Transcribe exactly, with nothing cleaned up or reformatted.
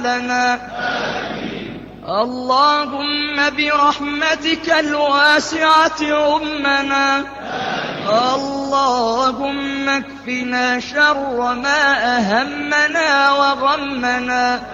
لنا. اللهم برحمتك الواسعة عمنا. اللهم اكفنا شر ما أهمنا وغمنا.